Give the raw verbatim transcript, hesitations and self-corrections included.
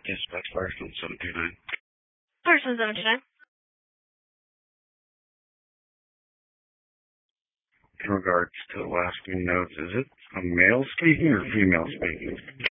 Yes, that's Firestone seven two nine. Person seven two nine. In regards to the last few notes, is it a male speaking or female speaking?